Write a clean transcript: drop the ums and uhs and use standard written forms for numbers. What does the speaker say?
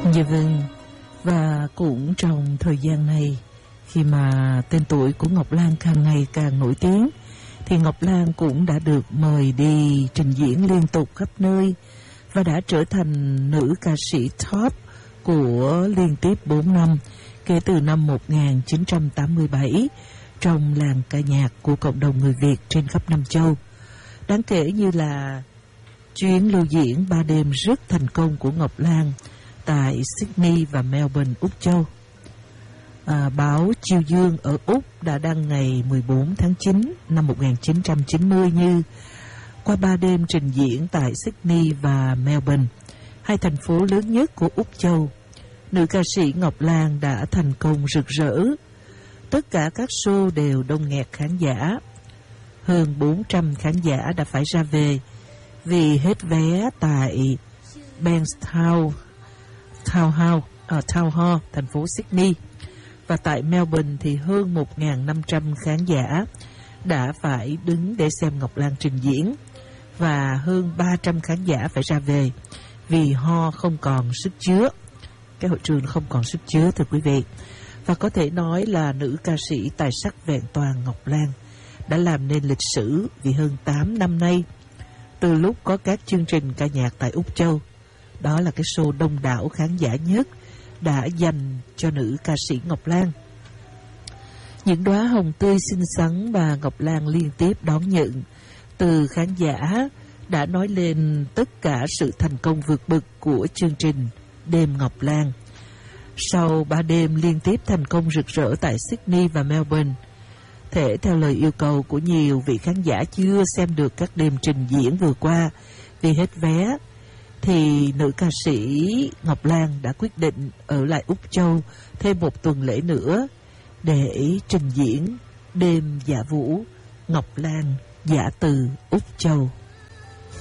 Dạ vâng, và cũng trong thời gian này, khi mà tên tuổi của Ngọc Lan càng ngày càng nổi tiếng, thì Ngọc Lan cũng đã được mời đi trình diễn liên tục khắp nơi và đã trở thành nữ ca sĩ top của liên tiếp 4 năm kể từ năm 1987 trong làng ca nhạc của cộng đồng người Việt trên khắp Nam Châu. Đáng kể như là chuyến lưu diễn 3 đêm rất thành công của Ngọc Lan tại Sydney và Melbourne, Úc Châu. Báo Chiêu Dương ở Úc đã đăng ngày 14 tháng 9 năm 1990 như: qua 3 đêm trình diễn tại Sydney và Melbourne, hai thành phố lớn nhất của Úc Châu, nữ ca sĩ Ngọc Lan đã thành công rực rỡ. Tất cả các show đều đông nghẹt khán giả. Hơn 400 khán giả đã phải ra về vì hết vé tại Bankstown Town Hall, thành phố Sydney. Và tại Melbourne thì hơn 1.500 khán giả đã phải đứng để xem Ngọc Lan trình diễn. Và hơn 300 khán giả phải ra về vì ho không còn sức chứa. Cái hội trường không còn sức chứa, thưa quý vị. Và có thể nói là nữ ca sĩ tài sắc vẹn toàn Ngọc Lan đã làm nên lịch sử vì hơn 8 năm nay, từ lúc có các chương trình ca nhạc tại Úc Châu, đó là cái show đông đảo khán giả nhất đã dành cho nữ ca sĩ Ngọc Lan. Những đóa hồng tươi xinh xắn và Ngọc Lan liên tiếp đón nhận từ khán giả đã nói lên tất cả sự thành công vượt bậc của chương trình Đêm Ngọc Lan. Sau 3 đêm liên tiếp thành công rực rỡ tại Sydney và Melbourne, thể theo lời yêu cầu của nhiều vị khán giả chưa xem được các đêm trình diễn vừa qua vì hết vé, thì nữ ca sĩ Ngọc Lan đã quyết định ở lại Úc Châu thêm một tuần lễ nữa để trình diễn đêm dạ vũ Ngọc Lan Giả Từ Úc Châu.